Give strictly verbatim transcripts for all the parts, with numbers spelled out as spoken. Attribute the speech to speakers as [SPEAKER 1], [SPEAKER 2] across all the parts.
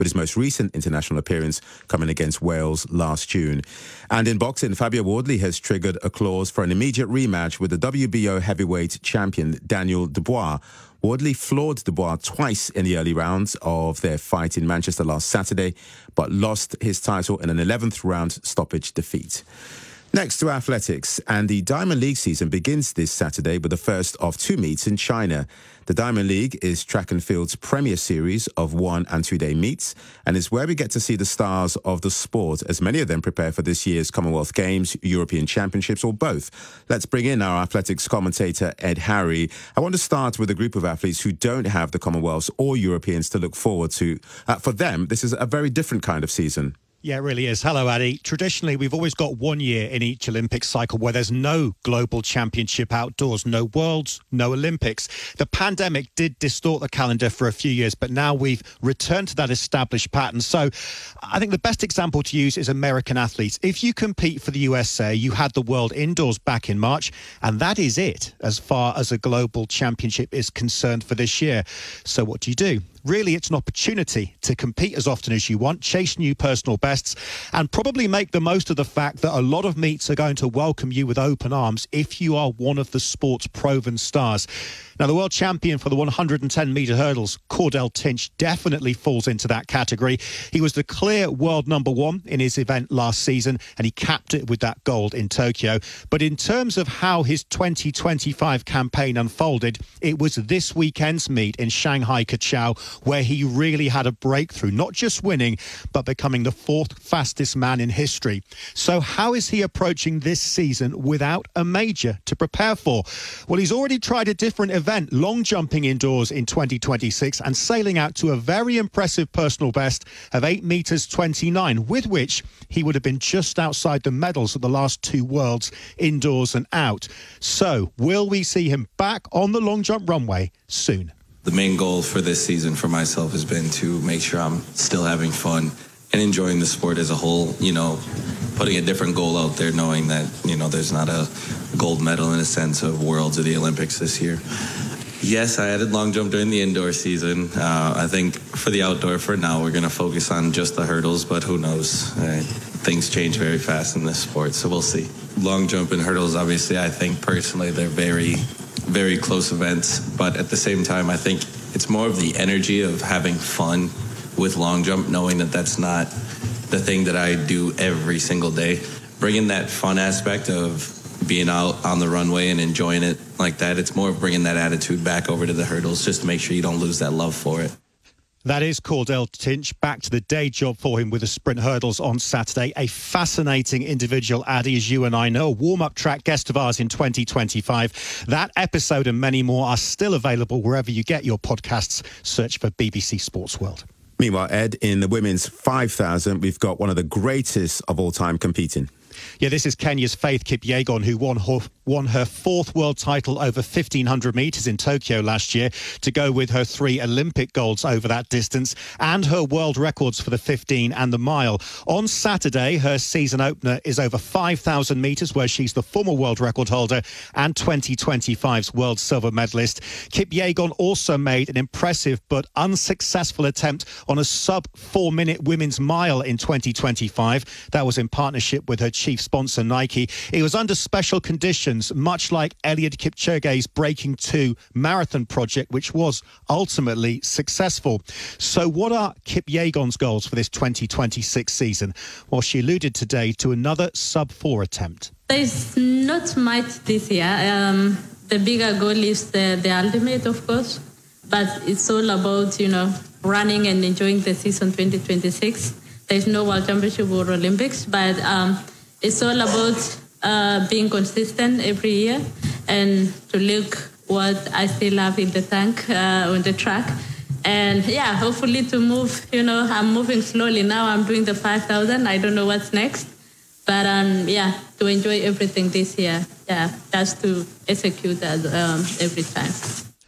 [SPEAKER 1] with his most recent international appearance coming against Wales last June. And in boxing, Fabio Wardley has triggered a clause for an immediate rematch with the W B O heavyweight champion Daniel Dubois. Wardley floored Dubois twice in the early rounds of their fight in Manchester last Saturday, but lost his title in an eleventh round stoppage defeat. Next to athletics, and the Diamond League season begins this Saturday with the first of two meets in China. The Diamond League is track and field's premier series of one and two day meets, and is where we get to see the stars of the sport, as many of them prepare for this year's Commonwealth Games, European Championships, or both. Let's bring in our athletics commentator, Ed Harry. I want to start with a group of athletes who don't have the Commonwealths or Europeans to look forward to. Uh, for them, this is a very different kind of season.
[SPEAKER 2] Yeah, it really is. Hello, Addy. Traditionally, we've always got one year in each Olympic cycle where there's no global championship outdoors, no Worlds, no Olympics. The pandemic did distort the calendar for a few years, but now we've returned to that established pattern. So I think the best example to use is American athletes. If you compete for the U S A, you had the World Indoors back in March, and that is it as far as a global championship is concerned for this year. So what do you do? Really, it's an opportunity to compete as often as you want, chase new personal bests, and probably make the most of the fact that a lot of meets are going to welcome you with open arms if you are one of the sport's proven stars. Now, the world champion for the one hundred ten metre hurdles, Cordell Tinch, definitely falls into that category. He was the clear world number one in his event last season, and he capped it with that gold in Tokyo. But in terms of how his twenty twenty-five campaign unfolded, it was this weekend's meet in Shanghai Kachao where he really had a breakthrough, not just winning, but becoming the fourth fastest man in history. So how is he approaching this season without a major to prepare for? Well, he's already tried a different event, long jumping indoors in twenty twenty-six, and sailing out to a very impressive personal best of eight metres twenty-nine, with which he would have been just outside the medals at the last two Worlds, indoors and out. So will we see him back on the long jump runway soon?
[SPEAKER 3] The main goal for this season for myself has been to make sure I'm still having fun and enjoying the sport as a whole, you know, putting a different goal out there, knowing that, you know, there's not a gold medal in a sense of Worlds or the Olympics this year. Yes, I added long jump during the indoor season. Uh, I think for the outdoor, for now, we're going to focus on just the hurdles, but who knows? Uh, things change very fast in this sport, so we'll see. Long jump and hurdles, obviously, I think personally they're very... very close events, but at the same time, I think it's more of the energy of having fun with long jump, knowing that that's not the thing that I do every single day. Bringing that fun aspect of being out on the runway and enjoying it like that, it's more of bringing that attitude back over to the hurdles just to make sure you don't lose that love for it.
[SPEAKER 2] That is Cordell Tinch, back to the day job for him with the sprint hurdles on Saturday. A fascinating individual, Addy, as you and I know, a warm-up track guest of ours in twenty twenty-five. That episode and many more are still available wherever you get your podcasts. Search for B B C Sports World.
[SPEAKER 1] Meanwhile, Ed, in the women's five thousand, we've got one of the greatest of all time competing.
[SPEAKER 2] Yeah, this is Kenya's Faith Kipyegon, who won her, won her fourth world title over fifteen hundred metres in Tokyo last year, to go with her three Olympic golds over that distance and her world records for the fifteen and the mile. On Saturday, her season opener is over five thousand metres, where she's the former world record holder and twenty twenty-five's world silver medalist. Kipyegon also made an impressive but unsuccessful attempt on a sub-four-minute women's mile in twenty twenty-five. That was in partnership with her chief sponsor, Nike. It was under special conditions, much like Eliud Kipchoge's Breaking two marathon project, which was ultimately successful. So what are Kipyegon's goals for this twenty twenty-six season? Well, she alluded today to another sub-four attempt.
[SPEAKER 4] There's not much this year. Um, the bigger goal is the, the ultimate, of course, but it's all about, you know, running and enjoying the season twenty twenty-six. There's no World Championship or Olympics, but um, it's all about uh, being consistent every year and to look what I still have in the tank uh, on the track. And yeah, hopefully to move, you know, I'm moving slowly now. I'm doing the five thousand. I don't know what's next. But um, yeah, to enjoy everything this year. Yeah, that's to execute that um, every time.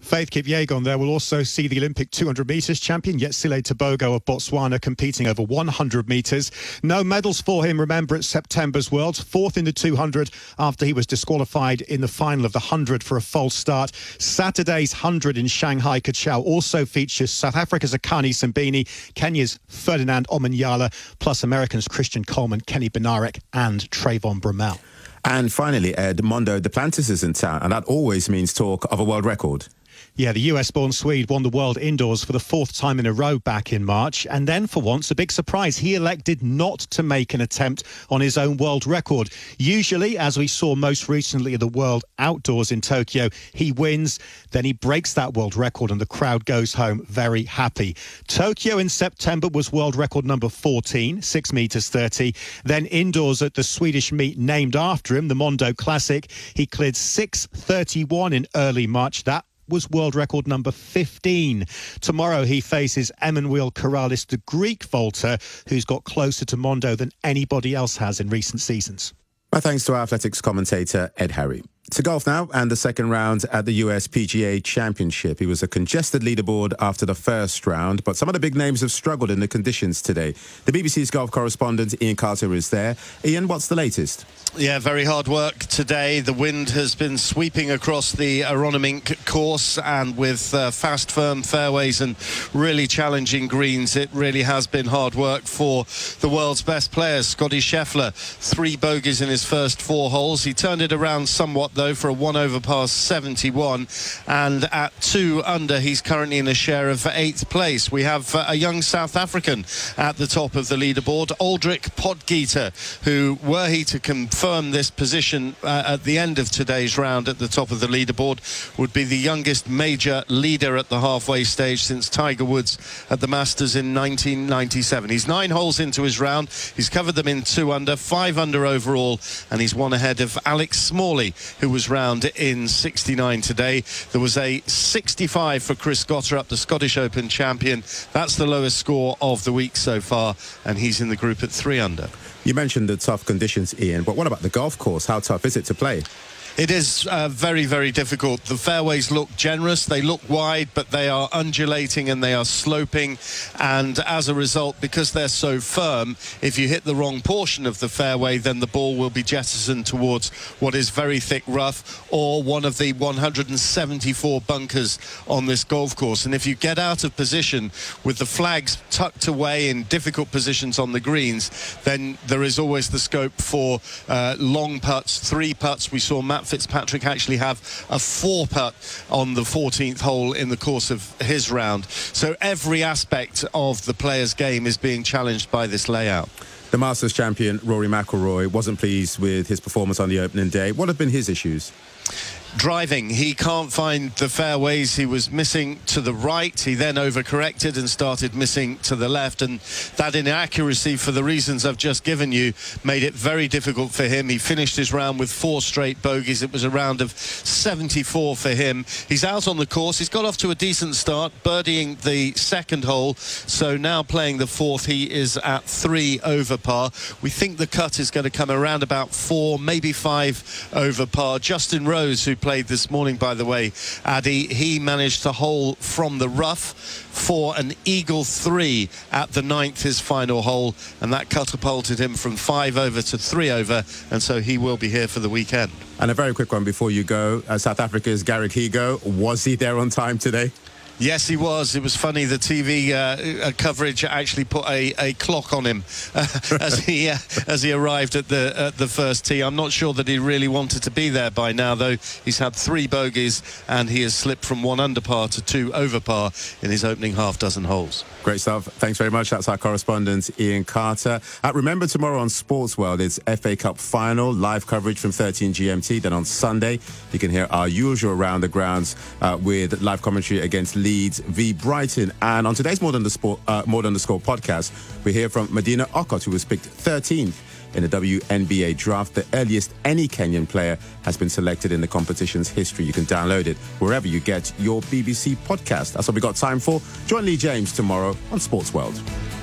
[SPEAKER 2] Faith Kipyegon there will also see the Olympic two hundred metres champion Yetsile Tebogo of Botswana competing over one hundred metres. No medals for him, remember, at September's Worlds. Fourth in the two hundred after he was disqualified in the final of the one hundred for a false start. Saturday's one hundred in Shanghai Kachau also features South Africa's Akani Simbine, Kenya's Ferdinand Omanyala, plus Americans Christian Coleman, Kenny Benarek and Trayvon Bromell. And
[SPEAKER 1] finally, Ed, Mondo Duplantis is in town, and that always means talk of a world record.
[SPEAKER 2] Yeah, the U S-born Swede won the world indoors for the fourth time in a row back in March. And then, for once, a big surprise. He elected not to make an attempt on his own world record. Usually, as we saw most recently at the World Outdoors in Tokyo, he wins, then he breaks that world record and the crowd goes home very happy. Tokyo in September was world record number fourteen, six metres thirty. Then indoors at the Swedish meet named after him, the Mondo Classic, he cleared six thirty-one in early March. That was world record number fifteen. Tomorrow he faces Emmanuel Karalis, the Greek vaulter, who's got closer to Mondo than anybody else has in recent seasons.
[SPEAKER 1] My thanks to our athletics commentator, Ed Harry. To golf now, and the second round at the U S P G A Championship. It was a congested leaderboard after the first round, but some of the big names have struggled in the conditions today. The B B C's golf correspondent, Ian Carter, is there. Ian, what's the latest?
[SPEAKER 5] Yeah, very hard work today. The wind has been sweeping across the Aronimink course, and with uh, fast, firm fairways and really challenging greens, it really has been hard work for the world's best players. Scotty Scheffler, three bogeys in his first four holes. He turned it around somewhat, though, for a one over par seventy-one, and at two under he's currently in a share of eighth place. We have uh, a young South African at the top of the leaderboard, Aldrich Potgieter, who, were he to confirm this position uh, at the end of today's round at the top of the leaderboard, would be the youngest major leader at the halfway stage since Tiger Woods at the Masters in nineteen ninety-seven. He's nine holes into his round. He's covered them in two under, five under overall, and he's one ahead of Alex Smalley, who was round in sixty-nine today. There was a sixty-five for Chris Gotterup, the Scottish Open champion. That's the lowest score of the week so far, and he's in the group at three under.
[SPEAKER 1] You mentioned the tough conditions, Ian, but what about the golf course? How tough is it to play?
[SPEAKER 5] It is uh, very, very difficult. The fairways look generous, they look wide, but they are undulating and they are sloping. And as a result, because they're so firm, if you hit the wrong portion of the fairway, then the ball will be jettisoned towards what is very thick rough or one of the one hundred seventy-four bunkers on this golf course. And if you get out of position with the flags tucked away in difficult positions on the greens, then there is always the scope for uh, long putts, three putts. We saw Matt Fitzpatrick actually have a four putt on the fourteenth hole in the course of his round. So every aspect of the player's game is being challenged by this layout.
[SPEAKER 1] The Masters champion Rory McIlroy wasn't pleased with his performance on the opening day. What have been his issues?
[SPEAKER 5] Driving. He can't find the fairways. He was missing to the right. He then overcorrected and started missing to the left, and that inaccuracy, for the reasons I've just given you, made it very difficult for him. He finished his round with four straight bogeys. It was a round of seventy-four for him. He's out on the course. He's got off to a decent start, birdieing the second hole, so now playing the fourth, he is at three over par. We think the cut is going to come around about four, maybe five over par. Justin Rose, who played this morning, by the way, Addy, he managed to hole from the rough for an eagle three at the ninth, his final hole, and that catapulted him from five over to three over, and so he will be here for the weekend.
[SPEAKER 1] And a very quick one before you go. Uh, South Africa's Garrick Higo, was he there on time today?
[SPEAKER 5] Yes, he was. It was funny. The T V uh, coverage actually put a, a clock on him uh, as he uh, as he arrived at the at the first tee. I'm not sure that he really wanted to be there by now, though. He's had three bogeys and he has slipped from one under par to two over par in his opening half dozen holes.
[SPEAKER 1] Great stuff. Thanks very much. That's our correspondent, Ian Carter. Uh, remember, tomorrow on Sports World, it's F A Cup final, live coverage from thirteen G M T. Then on Sunday, you can hear our usual Round the Grounds uh, with live commentary against Leeds v Brighton. And on today's More Than the Sport, uh, More Than the Score podcast, we hear from Medina Okot, who was picked thirteenth in the W N B A draft, the earliest any Kenyan player has been selected in the competition's history. You can download it wherever you get your B B C podcast. That's what we got time for. Join Lee James tomorrow on Sports World.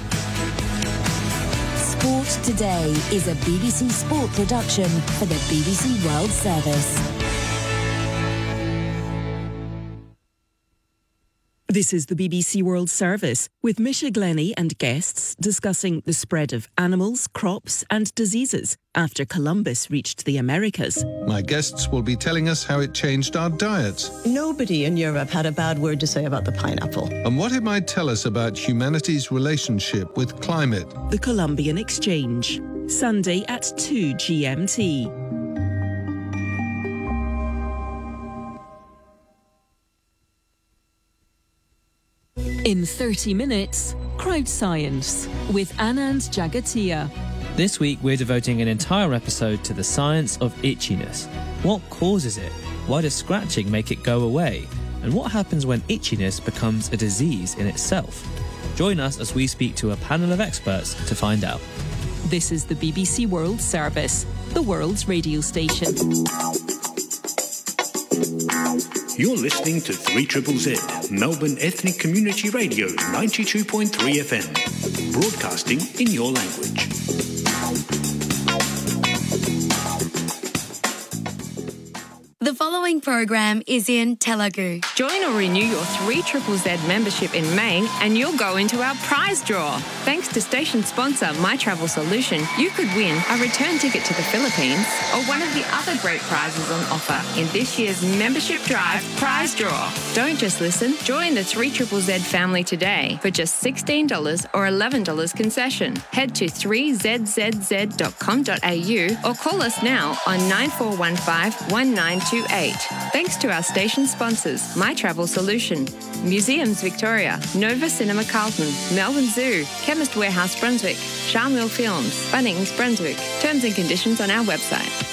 [SPEAKER 6] Sport Today is a B B C Sport production for the B B C World Service.
[SPEAKER 7] This is the B B C World Service, with Misha Glenny and guests discussing the spread of animals, crops and diseases after Columbus reached the Americas.
[SPEAKER 8] My guests will be telling us how it changed our diets.
[SPEAKER 9] Nobody in Europe had a bad word to say about the pineapple.
[SPEAKER 8] And what it might tell us about humanity's relationship with climate.
[SPEAKER 7] The Columbian Exchange, Sunday at two G M T. In thirty minutes, Crowd Science with Anand Jagatia.
[SPEAKER 10] This week, we're devoting an entire episode to the science of itchiness. What causes it? Why does scratching make it go away? And what happens when itchiness becomes a disease in itself? Join us as we speak to a panel of experts to find out.
[SPEAKER 7] This is the B B C World Service, the world's radio station.
[SPEAKER 11] You're listening to three Z Z Z, Melbourne Ethnic Community Radio, ninety-two point three F M, broadcasting in your language.
[SPEAKER 12] The following program is in Telugu.
[SPEAKER 13] Join or renew your three Z Z Z membership in May and you'll go into our prize draw. Thanks to station sponsor My Travel Solution, you could win a return ticket to the Philippines or one of the other great prizes on offer in this year's Membership Drive prize draw. Don't just listen, join the three Z Z Z family today for just sixteen dollars or eleven dollars concession. Head to three z z z dot com dot a u or call us now on nine four one five, one nine two eight. Thanks to our station sponsors, My Travel Solution, Museums Victoria, Nova Cinema Carlton, Melbourne Zoo, Chemist Warehouse Brunswick, Charmille Films, Bunnings Brunswick. Terms and conditions on our website.